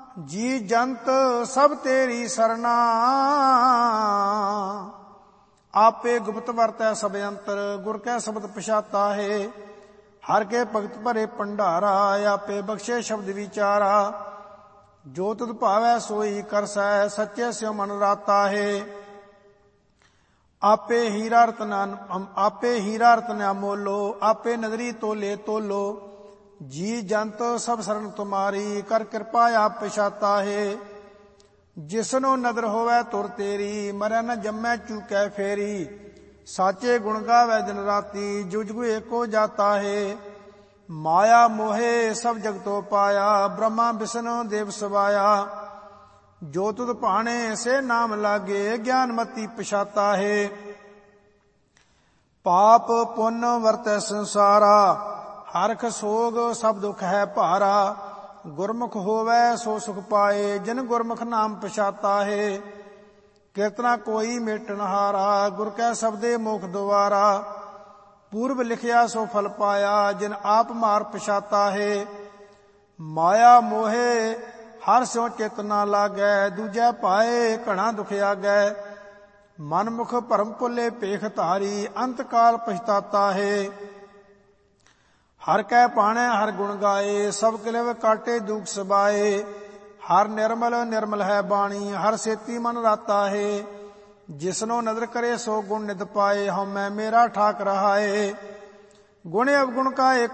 ਜੀ ਜੰਤ ਸਭ ਤੇਰੀ ਸਰਨਾ। ਆਪੇ ਗੁਪਤ ਵਰਤੈ ਸਭ ਅੰਤਰ, ਗੁਰ ਕੈ ਸ਼ਬਦ ਪਛਾਤਾ ਹੈ। ਹਰ ਕੇ ਭਗਤ ਭਰੇ ਭੰਡਾਰਾ, ਆਪੇ ਬਖਸ਼ੇ ਸ਼ਬਦ ਵਿਚਾਰਾ। ਜੋ ਤੁਧ ਭਾਵੈ ਸੋਈ ਕਰਸੈ, ਸੱਚੇ ਸਿਉ ਮਨ ਰਾਤਾ ਹੈ। ਆਪੇ ਹੀਰਾ ਰਤਨ ਅਮੋਲੋ, ਆਪੇ ਨਦਰੀ ਤੋਲੇ ਤੋਲੋ। ਜੀ ਜੰਤ ਸਭ ਸਰਨ ਤੁਮਾਰੀ, ਕਰ ਕਿਰਪਾ ਆਪ ਪਛਾਤਾ ਹੈ। ਜਿਸਨੂੰ ਨਦਰ ਹੋਵੈ ਤੁਰ ਤੇਰੀ, ਮਰੈ ਨ ਜੰਮੈ ਚੂਕੈ ਫੇਰੀ। ਸਾਚੇ ਗੁਣ ਗਾਵੈ ਦਿਨ ਰਾਤੀ, ਜੁਗ ਜੁਗ ਏਕੋ ਜਾਤਾ ਹੈ। ਮਾਇਆ ਮੋਹੇ ਸਭ ਜਗਤੋ ਪਾਇਆ, ਬ੍ਰਹਮਾ ਵਿਸ਼ਨ ਦੇਵ ਸਵਾਇਆ। ਜੋ ਤੁਧ ਭਾਣੇ ਸੇ ਨਾਮ ਲਾਗੇ, ਗਿਆਨ ਮਤੀ ਪਛਾਤਾ ਹੈ। ਪਾਪ ਪੁੰਨ ਵਰਤੈ ਸੰਸਾਰਾ, ਹਰਖ ਸੋਗ ਸਭ ਦੁਖ ਹੈ ਭਾਰਾ। ਗੁਰਮੁਖ ਹੋਵੈ ਸੋ ਸੁਖ ਪਾਏ, ਜਿਨ ਗੁਰਮੁਖ ਨਾਮ ਪਛਾਤਾ ਹੈ। ਕੀਰਤਨਾ ਕੋਈ ਮੇਟਣ ਹਾਰਾ, ਗੁਰ ਕੈ ਸ਼ਬਦੇ ਮੋਖ ਦੁਆਰਾ। ਪੂਰਬ ਲਿਖਿਆ ਸੋ ਫਲ ਪਾਇਆ, ਜਿਨ ਆਪ ਮਾਰ ਪਛਾਤਾ ਹੈ। ਮਾਇਆ ਮੋਹੇ ਹਰ ਸਿਉ ਚਿਤ ਨਾ ਲਾਗੈ, ਦੂਜੈ ਪਾਏ ਘਣਾ ਦੁਖ ਆਗੈ। ਮਨਮੁਖ ਭਰਮ ਭੁੱਲੇ ਭੇਖ ਧਾਰੀ, ਅੰਤ ਕਾਲ ਪਛਤਾਤਾ ਹੈ। ਹਰ ਕੈ ਪਾਣੈ ਹਰ ਗੁਣ ਗਾਏ, ਸਭ ਕਿਲਵ ਕਾਟੇ ਦੁਖ ਸਬਾਏ। ਹਰ ਨਿਰਮਲ ਹੈ ਬਾਣੀ, ਹਰ ਸੇਤੀ ਮਨ ਰਾਤਾ ਹੈ। ਜਿਸਨੋ ਨਦਰ ਕਰੇ ਸੋ ਗੁਣ ਨਿਧ ਪਾਏ, ਹਉਮੈ ਮੇਰਾ ਠਾਕ ਰਹਾਏ। ਗੁਣ ਅਵਗੁਣ ਕਾ